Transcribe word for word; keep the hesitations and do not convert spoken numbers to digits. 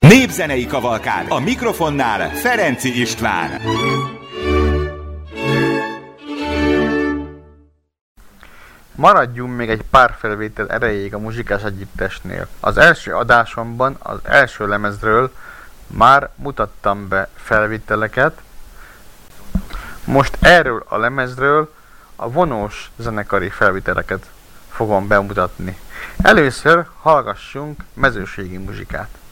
Népzenei kavalkád, a mikrofonnál Ferenczy István. Maradjunk még egy pár felvétel erejéig a muzsikás együttesnél. Az első adásomban az első lemezről már mutattam be felvételeket. Most erről a lemezről a vonós zenekari felvételeket fogom bemutatni. Először hallgassunk mezőségi muzsikát.